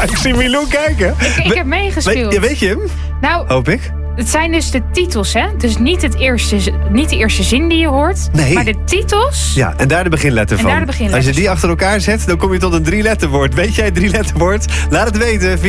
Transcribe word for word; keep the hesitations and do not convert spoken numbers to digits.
Ik zie Milou kijken. Ik, ik heb meegespeeld. We, weet je hem? Nou, hoop ik. Het zijn dus de titels, hè? Dus niet, het eerste, niet de eerste zin die je hoort, nee. maar de titels. Ja, en daar de beginletter en van. Daar de beginletter Als je die achter elkaar zet, dan kom je tot een drie-letterwoord. Weet jij het drie-letterwoord? Laat het weten via